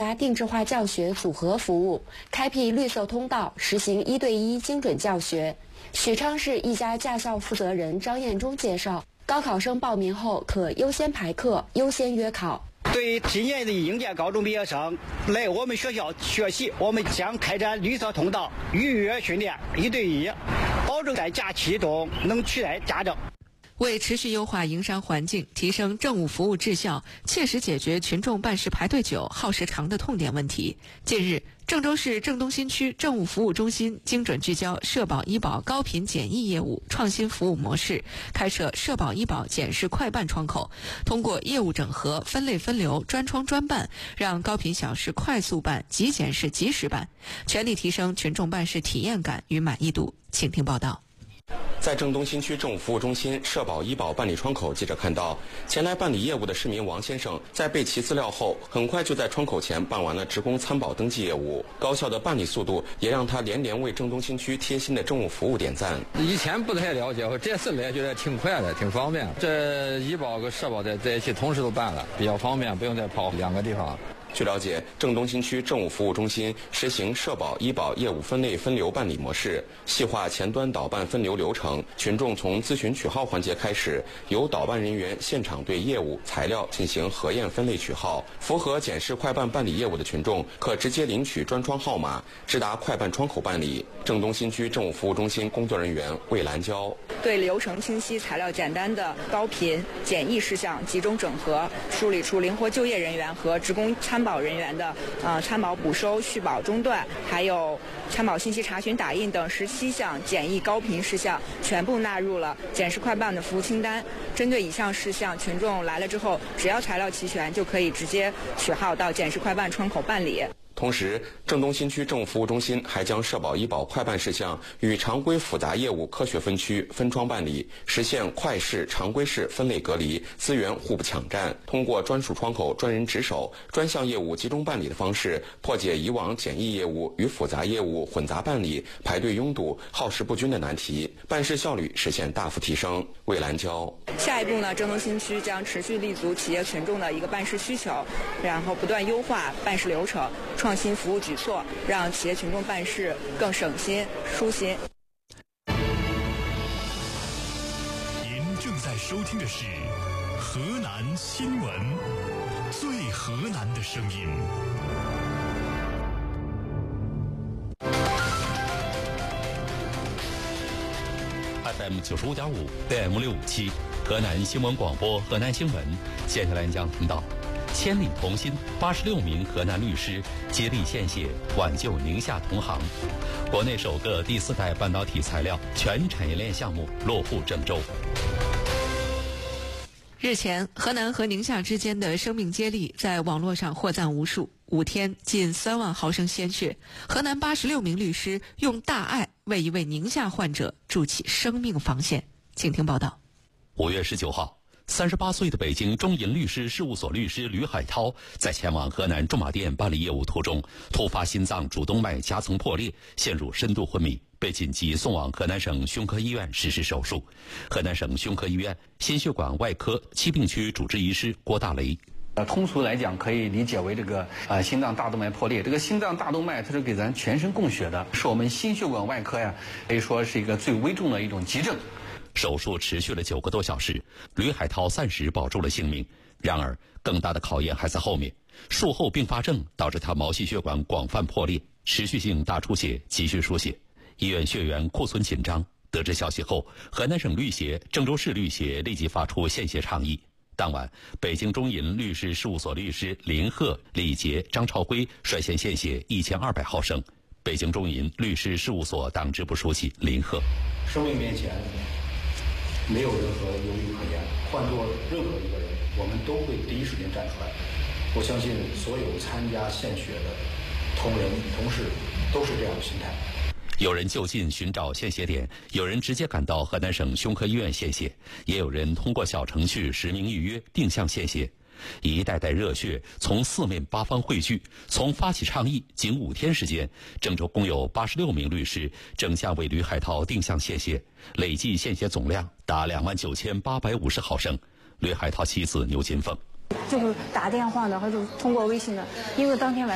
家定制化教学组合服务，开辟绿色通道，实行1对1精准教学。许昌市一家驾校负责人张彦忠介绍，高考生报名后可优先排课、优先约考。 对今年的应届高中毕业生来我们学校学习，我们将开展绿色通道预约训练1对1，保证在假期中能取代家政。 为持续优化营商环境，提升政务服务质效，切实解决群众办事排队久、耗时长的痛点问题，近日，郑州市郑东新区政务服务中心精准聚焦社保医保高频检疫业务创新服务模式，开设社保医保检视快办窗口，通过业务整合、分类分流、专窗专办，让高频小事快速办、急检视及时办，全力提升群众办事体验感与满意度。请听报道。 在郑东新区政务服务中心社保医保办理窗口，记者看到前来办理业务的市民王先生，在备齐资料后，很快就在窗口前办完了职工参保登记业务。高效的办理速度也让他连连为郑东新区贴心的政务服务点赞。 以前不太了解，我这次来觉得挺快的，挺方便。这医保和社保在一起同时都办了，比较方便，不用再跑2个地方。 据了解，郑东新区政务服务中心实行社保医保业务分类分流办理模式，细化前端导办分流流程。群众从咨询取号环节开始，由导办人员现场对业务材料进行核验分类取号。符合检视快办办理业务的群众，可直接领取专窗号码，直达快办窗口办理。郑东新区政务服务中心工作人员魏兰娇： 对流程清晰、材料简单的高频检疫事项集中整合，梳理出灵活就业人员和职工参保人员的参保补收、续保中断，还有参保信息查询打印等17项检疫高频事项，全部纳入了检视快办的服务清单。针对以上事项，群众来了之后，只要材料齐全，就可以直接取号到检视快办窗口办理。 同时，郑东新区政务服务中心还将社保医保快办事项与常规复杂业务科学分区分窗办理，实现快事常规事分类隔离，资源互不抢占。通过专属窗口专人值守、专项业务集中办理的方式，破解以往检疫业务与复杂业务混杂办理、排队拥堵、耗时不均的难题，办事效率实现大幅提升。魏兰娇： 下一步呢，郑东新区将持续立足企业群众的一个办事需求，然后不断优化办事流程，创新服务举措，让企业群众办事更省心、舒心。 您正在收听的是河南新闻，最河南的声音。 FM 95.5 AM 657，河南新闻广播，河南新闻。接下来将听到千里同心，86名河南律师接力献血，挽救宁夏同行。国内首个第4代半导体材料全产业链项目落户郑州。 日前，河南和宁夏之间的生命接力在网络上获赞无数。5天近3万毫升鲜血，河南86名律师用大爱为一位宁夏患者筑起生命防线。请听报道。 5月19号，38岁的北京中银律师事务所律师吕海涛在前往河南驻马店办理业务途中，突发心脏主动脉夹层破裂，陷入深度昏迷，被紧急送往河南省胸科医院实施手术。河南省胸科医院心血管外科七病区主治医师郭大雷： 通俗来讲，可以理解为这个心脏大动脉破裂。这个心脏大动脉它是给咱全身供血的，是我们心血管外科呀，可以说是一个最危重的一种急症。 手术持续了9个多小时，吕海涛暂时保住了性命。然而，更大的考验还在后面。术后并发症导致他毛细血管广泛破裂，持续性大出血，急需输血。医院血源库存紧张。得知消息后，河南省律协、郑州市律协立即发出献血倡议。当晚，北京中银律师事务所律师林鹤、李杰、张朝辉率先献血1200毫升。北京中银律师事务所党支部书记林鹤： 生命面前没有任何犹豫可言，换做任何一个人，我们都会第一时间站出来。我相信所有参加献血的同仁同事都是这样的心态。 有人就近寻找献血点，有人直接赶到河南省胸科医院献血，也有人通过小程序实名预约定向献血。一代代热血从4面8方汇聚，从发起倡议仅5天时间，郑州共有86名律师争相为吕海涛定向献血，累计献血总量达29850毫升。吕海涛妻子牛金凤： 就是打电话的，还是通过微信的，因为当天晚上